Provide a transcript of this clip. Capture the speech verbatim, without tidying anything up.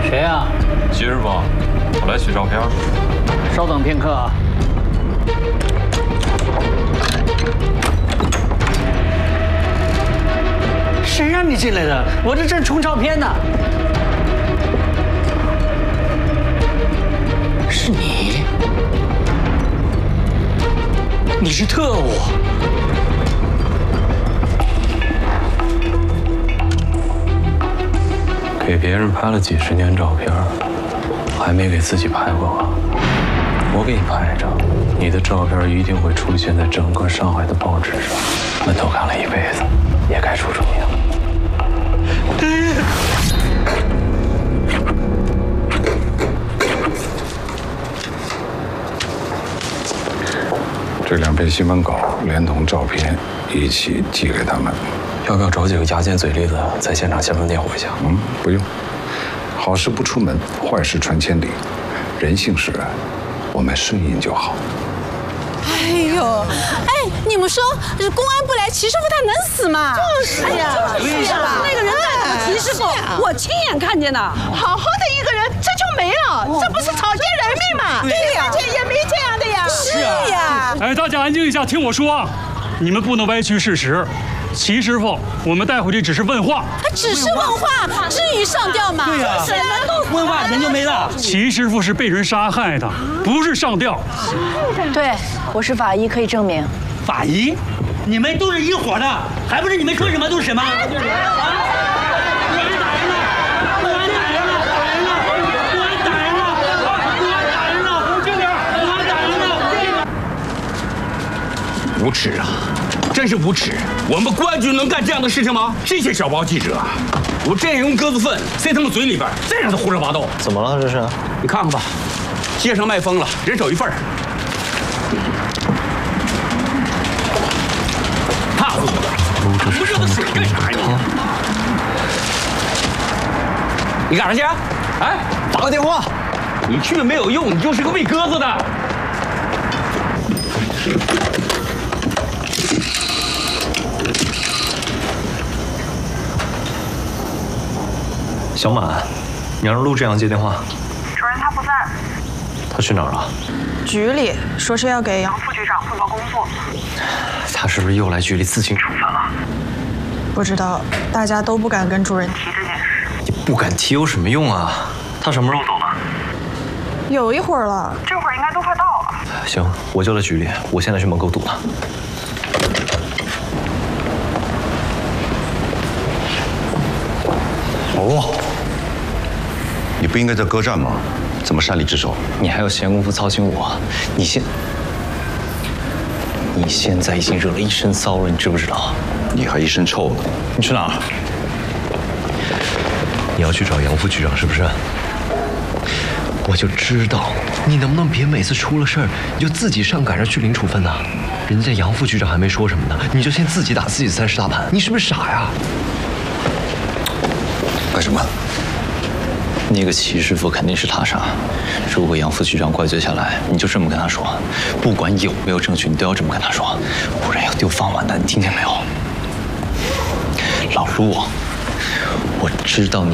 谁呀？ 齐师傅，我来取照片。 稍等片刻啊。谁让你进来的？我这正冲照片呢。是你？你是特务？ 给别人拍了几十年照片，还没给自己拍过吧？我给你拍一张，你的照片一定会出现在整个上海的报纸上，闷头干了一辈子，也该出出名。 这两篇新闻稿连同照片一起寄给他们。 要不要找几个牙尖嘴利的在现场煽风点火一下？ 嗯，不用。好事不出门，坏事传千里。人性使然，我们顺应就好。 哎呦，哎，你们说这公安不来，齐师傅他能死吗？ 就是呀， 就是呀，那个人齐师傅，我亲眼看见的。 好好的一个人，这就没了，这不是草菅人命吗？对呀，而且也没这样的呀。 是呀。 哎，大家安静一下，听我说啊，你们不能歪曲事实。齐师傅，我们带回去只是问话。 他只是问话，至于上吊吗？ 对呀，问话人就没了。 齐师傅是被人杀害的，不是上吊。 对，我是法医，可以证明。 法医？你们都是一伙的，还不是你们说什么都是什么？ 无耻啊！真是无耻！我们公安局能干这样的事情吗？这些小报记者，我这样用鸽子粪塞他们嘴里边，再让他胡说八道。 怎么了？这是？ 你看看吧，街上卖疯了，人手一份。怕死我！不热的水干啥呀你？你干啥去？哎， 打个电话。 你去了没有用，你就是个喂鸽子的。 小满，你让陆志阳接电话。 主任他不在。 他去哪儿了？ 局里说是要给杨副局长汇报工作。 他是不是又来局里自行处分了？ 不知道，大家都不敢跟主任提这件事。 你不敢提有什么用啊？他什么时候走的？ 有一会儿了，这会儿应该都快到了。 行，我就在局里，我现在去门口堵他。 老陆，你不应该在歌战吗？怎么擅离职守？ 你还有闲工夫操心我？你现你现在已经惹了一身骚了，你知不知道？ 你还一身臭呢。 你去哪儿？你要去找杨副局长是不是？我就知道你能不能别每次出了事儿你就自己上赶着去领处分呢？人家杨副局长还没说什么呢，你就先自己打自己三十大板，你是不是傻呀？ 干什么？ 那个齐师傅肯定是他杀。如果杨副局长怪罪下来，你就这么跟他说，不管有没有证据，你都要这么跟他说，不然要丢饭碗的，你听见没有？老陆，我知道你。